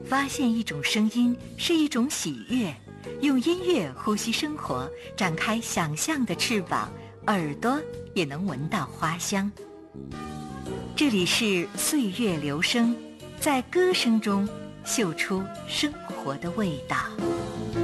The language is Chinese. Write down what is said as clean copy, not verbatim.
发现一种声音是一种喜悦，用音乐呼吸生活，展开想象的翅膀，耳朵也能闻到花香。这里是岁月流声，在歌声中嗅出生活的味道。